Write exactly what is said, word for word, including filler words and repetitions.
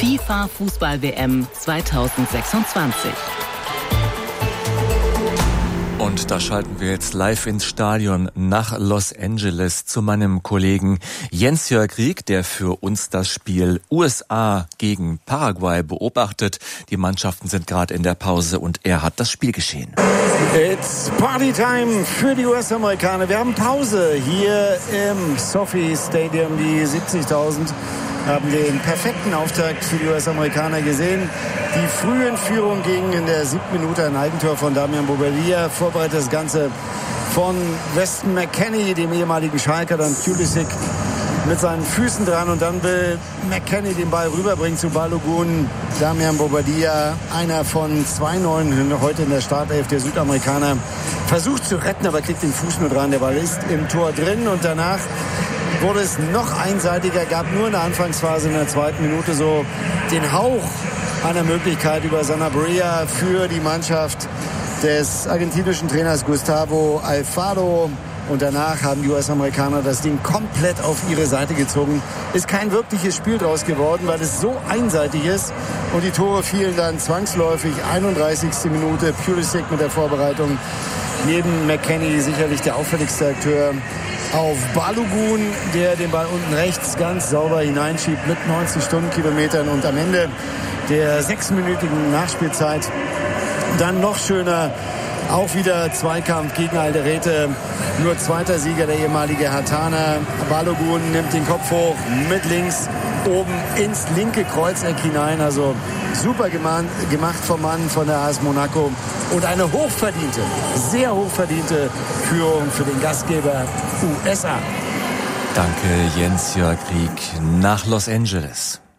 FIFA-Fußball-W M zweitausendsechsundzwanzig. Und da schalten wir jetzt live ins Stadion nach Los Angeles zu meinem Kollegen Jens-Jörg Rieck, der für uns das Spiel U S A gegen Paraguay beobachtet. Die Mannschaften sind gerade in der Pause und er hat das Spielgeschehen. It's Partytime für die U S-Amerikaner. Wir haben Pause hier im SoFi Stadium. Die siebzigtausend haben den perfekten Auftakt für die U S-Amerikaner gesehen. Die frühe in Führung ging in der siebten Minute, ein Eigentor von Damian Bobadilla. Vorbereitet das Ganze von Weston McKennie, dem ehemaligen Schalker, dann Pulisic mit seinen Füßen dran und dann will McKennie den Ball rüberbringen zu Balogun. Damian Bobadilla, einer von zwei Neuen heute in der Startelf der Südamerikaner, versucht zu retten, aber kriegt den Fuß nur dran. Der Ball ist im Tor drin und danach wurde es noch einseitiger, gab nur in der Anfangsphase in der zweiten Minute so den Hauch einer Möglichkeit über Sanabria für die Mannschaft des argentinischen Trainers Gustavo Alfaro. Und danach haben die U S-Amerikaner das Ding komplett auf ihre Seite gezogen. Ist kein wirkliches Spiel draus geworden, weil es so einseitig ist. Und die Tore fielen dann zwangsläufig. einunddreißigste Minute, Pulisic mit der Vorbereitung. Neben McKennie sicherlich der auffälligste Akteur auf Balogun, der den Ball unten rechts ganz sauber hineinschiebt mit neunzig Stundenkilometern. Und am Ende der sechsminütigen Nachspielzeit dann noch schöner. Auch wieder Zweikampf gegen Alderete. Nur zweiter Sieger, der ehemalige Hatana. Balogun nimmt den Kopf hoch mit links oben ins linke Kreuzeck hinein. Also super gemacht vom Mann von der A S Monaco. Und eine hochverdiente, sehr hochverdiente Führung für den Gastgeber U S A. Danke, Jens-Jörg Rieck nach Los Angeles.